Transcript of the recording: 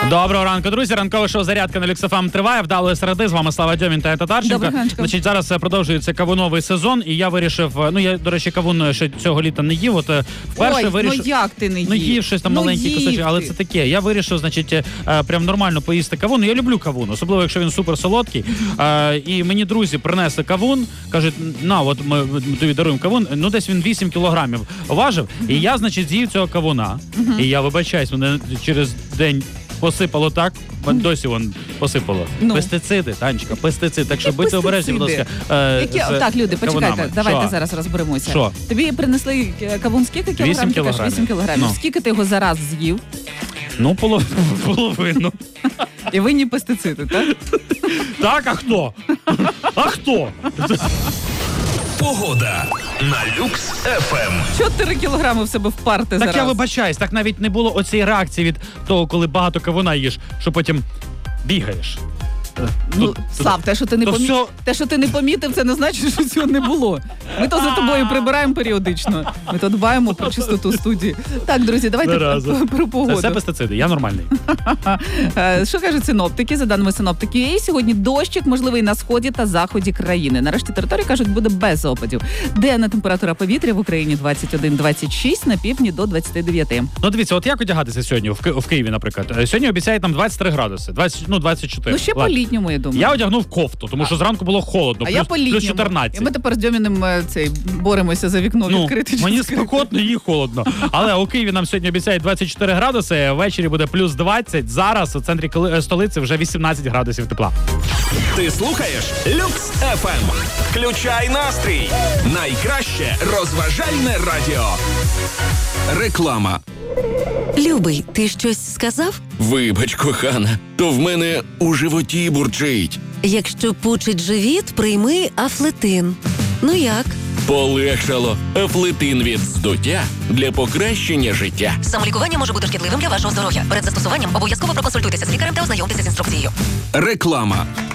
Доброго ранку, друзі. Ранкове шоу «Зарядка» на Люкс ФМ триває. Вдалої середи. З вами Слава Дьомін та Татарченко. Значить, зараз продовжується кавуновий сезон, і я вирішив, я, до речі, кавун ще цього літа не їв, вперше вирішив... ну як ти не їв? Ну їв щось там маленький кусочок, але це таке. Я вирішив, значить, прям нормально поїсти кавун. Я люблю кавун, особливо, якщо він супер солодкий. І мені друзі принесли кавун, кажуть, от ми тобі даруємо кавун, десь він 8 кілограмів важив, і я, значить, з'їв цього кавуна. І я вибачаюсь, мене через день посипало так, досі вон посипало. Пестициди, Танечка, пестициди. Так що будьте обережні, будь ласка. Так, люди, почекайте, давайте зараз розберемося. Що? Тобі принесли кавун скільки кілограмів? 8 кілограмів. 8 кілограмів. Скільки ти його зараз з'їв? Половину. І винні пестициди, так? Так, а хто? А хто? Погода на Люкс ФМ. 4 кілограми в себе впарти зараз. Так я вибачаюсь, так навіть не було оцієї реакції від того, коли багато кавуна їш, що потім бігаєш. Слав, те, що ти не помітив, це не значить, що цього не було. Ми то за тобою прибираємо періодично. Ми то дбаємо про чистоту студії. Так, друзі, давайте про погоду. Це все пестициди, я нормальний. Що кажуть синоптики? За даними синоптики, сьогодні дощик можливий на сході та заході країни. Нарешті території, кажуть, буде без опадів. Денна температура повітря в Україні 21-26, на півдні до 29. Дивіться, от як одягатися сьогодні в Києві, наприклад? Сьогодні обіцяють там 23 градуси, 24. Ще по-літньому, я думаю. Я одягнув кофту, тому що зранку було холодно, плюс 14. І ми тепер з Дьоміним боремося за вікно відкрити. Мені спекотно, їй холодно. Але у Києві нам сьогодні обіцяють 24 градуси, ввечері буде плюс 20. Зараз у центрі столиці вже 18 градусів тепла. Ти слухаєш Люкс ФМ. Включай настрій. Найкраще розважальне радіо. Реклама. Любий, ти щось сказав? Вибач, кохана, то в мене у животі бурчить. Якщо пучить живіт, прийми Афлетин. Ну як? Полегшало. Афлетин від здуття для покращення життя. Самолікування може бути шкідливим для вашого здоров'я. Перед застосуванням обов'язково проконсультуйтеся з лікарем та ознайомтеся з інструкцією. Реклама.